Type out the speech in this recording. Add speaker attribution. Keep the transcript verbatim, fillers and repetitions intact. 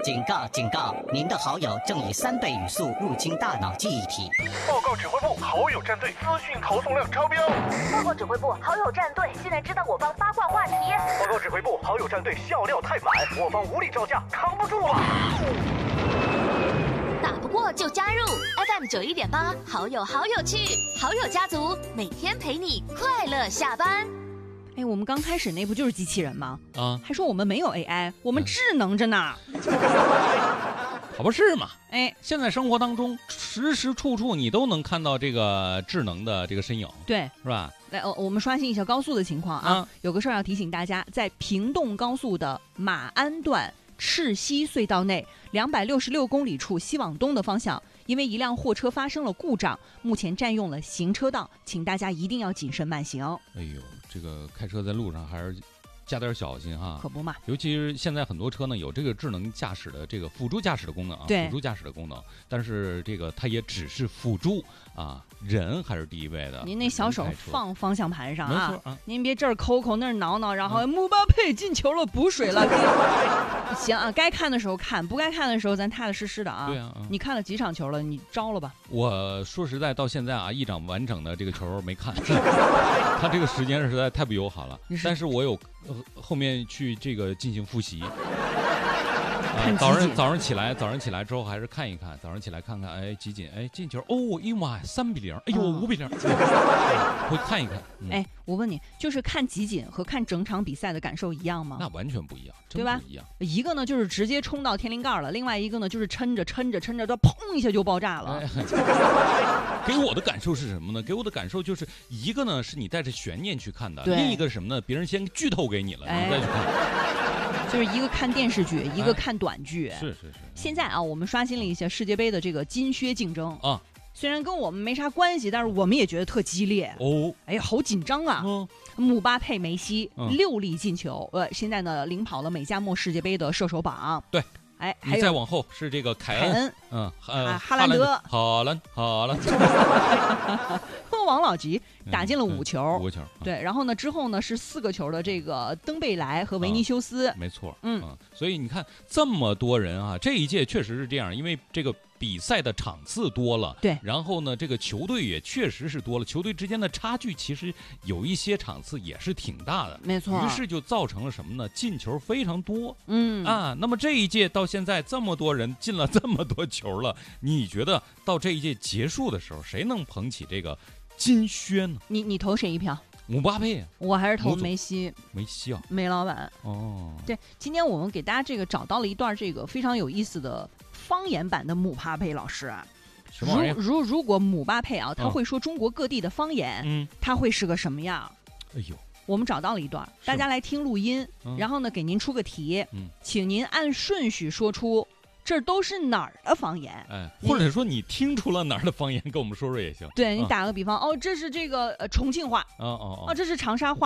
Speaker 1: 警告！警告！您的好友正以三倍语速入侵大脑记忆体。
Speaker 2: 报告指挥部，好友战队资讯投送量超标。
Speaker 3: 报告指挥部，好友战队现在知道我方八卦话题。
Speaker 2: 报告指挥部，好友战队笑料太满，我方无力招架，扛不住了。
Speaker 3: 打不过就加入 F M 九一点八，好友好有趣，好友家族每天陪你快乐下班。
Speaker 4: 哎，我们刚开始那不就是机器人吗？
Speaker 5: 啊，
Speaker 4: 还说我们没有 A I， 我们智能着呢。
Speaker 5: 可不是嘛？
Speaker 4: 哎，
Speaker 5: 现在生活当中时时处处你都能看到这个智能的这个身影，
Speaker 4: 对，
Speaker 5: 是吧？
Speaker 4: 来，呃，我们刷新一下高速的情况啊。
Speaker 5: 啊
Speaker 4: 有个事儿要提醒大家，在平洞高速的马鞍段赤溪隧道内两百六十六公里处西往东的方向，因为一辆货车发生了故障，目前占用了行车道，请大家一定要谨慎慢行。
Speaker 5: 哎呦，这个开车在路上还是加点小心哈，
Speaker 4: 可不嘛。
Speaker 5: 尤其是现在很多车呢有这个智能驾驶的这个辅助驾驶的功能啊，
Speaker 4: 对
Speaker 5: 辅助驾驶的功能，但是这个它也只是辅助啊，人还是第一位的。
Speaker 4: 您那小手放方向盘上啊，
Speaker 5: 没错啊，
Speaker 4: 您别这儿抠抠那儿挠挠，然后姆巴佩进球了，补水了。行啊，该看的时候看，不该看的时候咱踏踏实实的啊。
Speaker 5: 对啊，嗯、
Speaker 4: 你看了几场球了？你招了吧？
Speaker 5: 我说实在，到现在啊，一场完整的这个球没看，他这个时间实在太不友好了。
Speaker 4: 是
Speaker 5: 但是我有、呃、后面去这个进行复习。
Speaker 4: 看集锦
Speaker 5: 早上早上起来，早上起来之后还是看一看，早上起来看看，哎，集锦，哎，进球，哦，哎呀妈呀，三比零，哎呦，
Speaker 4: 哦
Speaker 5: 五比零，会看一看。嗯、
Speaker 4: 哎，我问你，就是看集锦和看整场比赛的感受一样吗？
Speaker 5: 那完全不一样，
Speaker 4: 对吧？
Speaker 5: 不一样。
Speaker 4: 一个呢就是直接冲到天灵盖了，另外一个呢就是抻着抻着抻着，它砰一下就爆炸了。
Speaker 5: 哎、给我的感受是什么呢？给我的感受就是一个呢是你带着悬念去看的，另一个是什么呢？别人先剧透给你了，
Speaker 4: 哎、
Speaker 5: 你再去看。
Speaker 4: 就是一个看电视剧，一个看短剧。
Speaker 5: 哎、是是是。
Speaker 4: 现在啊，我们刷新了一下世界杯的这个金靴竞争
Speaker 5: 啊，
Speaker 4: 虽然跟我们没啥关系，但是我们也觉得特激烈
Speaker 5: 哦。
Speaker 4: 哎呀，好紧张啊！
Speaker 5: 嗯、
Speaker 4: 姆巴佩、梅西、
Speaker 5: 嗯、
Speaker 4: 六粒进球，呃，现在呢领跑了美加墨世界杯的射手榜。
Speaker 5: 对。
Speaker 4: 哎，
Speaker 5: 你再往后是这个凯恩，
Speaker 4: 凯恩
Speaker 5: 嗯，呃，
Speaker 4: 哈兰德，
Speaker 5: 好了好了，
Speaker 4: 王老吉打进了五球，
Speaker 5: 嗯、五球，
Speaker 4: 对，然后呢之后呢是四个球的这个登贝莱和维尼修斯，
Speaker 5: 嗯、没错，
Speaker 4: 嗯，
Speaker 5: 嗯，所以你看这么多人啊，这一届确实是这样，因为这个比赛的场次多了，
Speaker 4: 对，
Speaker 5: 然后呢这个球队也确实是多了，球队之间的差距其实有一些场次也是挺大的，
Speaker 4: 没错，
Speaker 5: 于是就造成了什么呢？进球非常多，
Speaker 4: 嗯
Speaker 5: 啊，那么这一届到现在这么多人进了这么多球了，你觉得到这一届结束的时候，谁能捧起这个金靴呢？
Speaker 4: 你你投谁一票？
Speaker 5: 姆巴佩啊，
Speaker 4: 我还是投梅西。
Speaker 5: 梅西啊，
Speaker 4: 梅老板。
Speaker 5: 哦，
Speaker 4: 对，今天我们给大家这个找到了一段这个非常有意思的方言版的姆巴佩老师啊。
Speaker 5: 什么玩意儿？
Speaker 4: 如如如果姆巴佩啊，他会说中国各地的方言，
Speaker 5: 嗯，
Speaker 4: 他会是个什么样？
Speaker 5: 哎呦，
Speaker 4: 我们找到了一段，大家来听录音，
Speaker 5: 嗯、
Speaker 4: 然后呢给您出个题，
Speaker 5: 嗯，
Speaker 4: 请您按顺序说出这都是哪儿的方言？
Speaker 5: 哎，或者说你听出了哪儿的方言，跟我们说说也行。
Speaker 4: 对，你打个比方，嗯、哦，这是这个呃重庆话，
Speaker 5: 哦哦哦，
Speaker 4: 哦，这是长沙话。